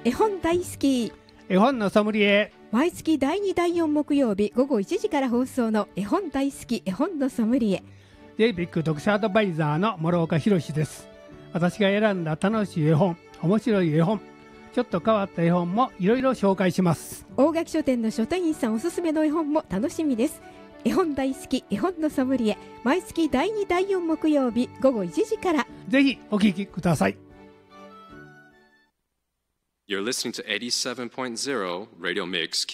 絵本大好き絵本のソムリエ。 毎月第2第4木曜日午後1時から放送の絵本大好き絵本のソムリエ JBIC 読者アドバイザーの諸岡博です。私が選んだ楽しい絵本、面白い絵本、ちょっと変わった絵本もいろいろ紹介します。 大垣書店の書店員さんおすすめの絵本も楽しみです。絵本大好き絵本のソムリエ、毎月第2第4木曜日午後1時から。 ぜひお聞きください。 You're listening to 87.0 Radio Mix